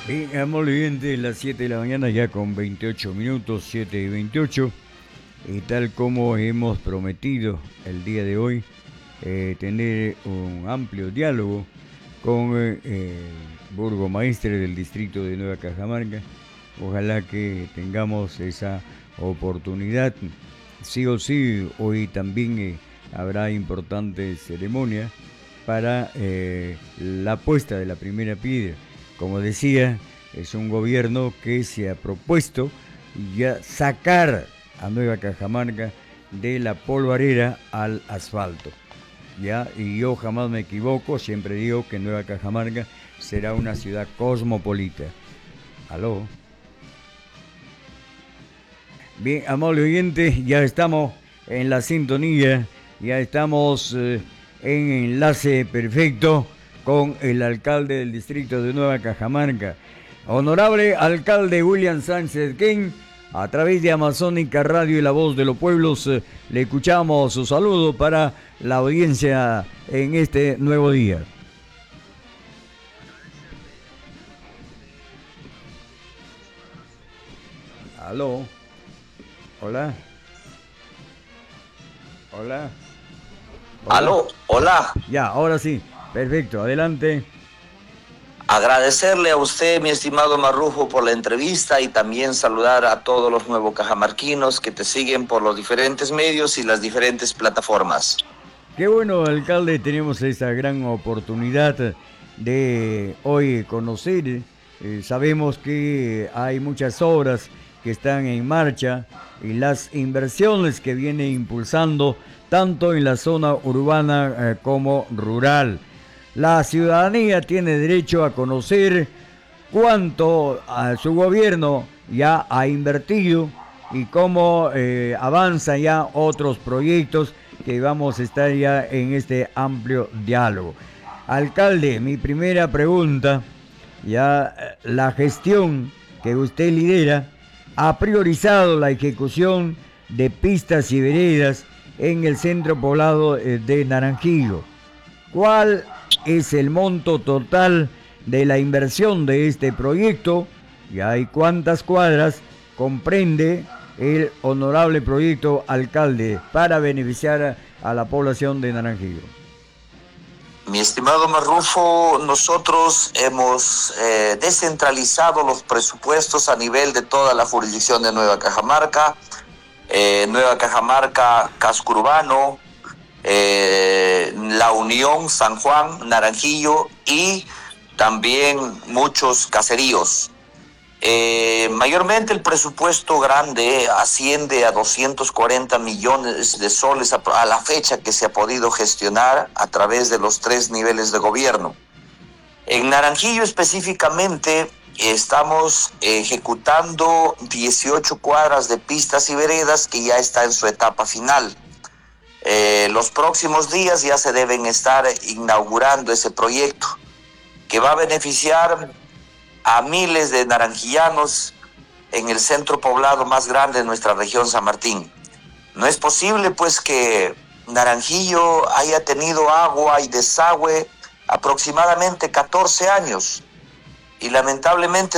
Bien, amable oyente, las 7 de la mañana ya con 28 minutos, 7 y 28, y tal como hemos prometido el día de hoy, tener un amplio diálogo con el burgomaestre del distrito de Nueva Cajamarca. Ojalá que tengamos esa oportunidad. Sí o sí, hoy también habrá importante ceremonia para la puesta de la primera piedra. Como decía, es un gobierno que se ha propuesto ya sacar a Nueva Cajamarca de la polvareda al asfalto. ¿Ya? Y yo jamás me equivoco, siempre digo que Nueva Cajamarca será una ciudad cosmopolita. ¿Aló? Bien, amable oyente, ya estamos en la sintonía, ya estamos en enlace perfecto con el alcalde del distrito de Nueva Cajamarca. Honorable alcalde William Sánchez King, a través de Amazónica Radio y La Voz de los Pueblos, le escuchamos su saludo para la audiencia en este nuevo día. Aló, hola, hola, hola. Aló, hola. Ya, ahora sí, perfecto, adelante. Agradecerle a usted, mi estimado Marrujo, por la entrevista y también saludar a todos los nuevos cajamarquinos que te siguen por los diferentes medios y las diferentes plataformas. Qué bueno, alcalde, tenemos esa gran oportunidad de hoy conocer. Sabemos que hay muchas obras que están en marcha y las inversiones que viene impulsando tanto en la zona urbana como rural. La ciudadanía tiene derecho a conocer cuánto su gobierno ya ha invertido y cómo avanzan ya otros proyectos que vamos a estar ya en este amplio diálogo. Alcalde, mi primera pregunta, ya la gestión que usted lidera ha priorizado la ejecución de pistas y veredas en el centro poblado de Naranjillo. ¿Cuál es el monto total de la inversión de este proyecto? ¿Y hay cuántas cuadras comprende el honorable proyecto, alcalde, para beneficiar a la población de Naranjillo? Mi estimado Marrufo, nosotros hemos descentralizado los presupuestos a nivel de toda la jurisdicción de Nueva Cajamarca, Casco Urbano, La Unión, San Juan, Naranjillo y también muchos caseríos. Mayormente el presupuesto grande asciende a 240 millones de soles a la fecha que se ha podido gestionar a través de los 3 niveles de gobierno. En Naranjillo específicamente estamos ejecutando 18 cuadras de pistas y veredas que ya está en su etapa final. Los próximos días ya se deben estar inaugurando ese proyecto que va a beneficiar a miles de naranjillanos en el centro poblado más grande de nuestra región, San Martín. No es posible pues que Naranjillo haya tenido agua y desagüe aproximadamente 14 años y lamentablemente